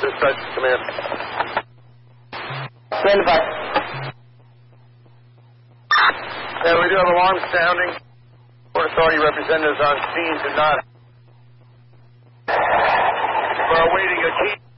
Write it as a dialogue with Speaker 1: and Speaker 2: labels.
Speaker 1: Dispatch, command.
Speaker 2: Stand by.
Speaker 1: Yeah, we do have alarm sounding. Port Authority representatives on scene did not. We're awaiting a key.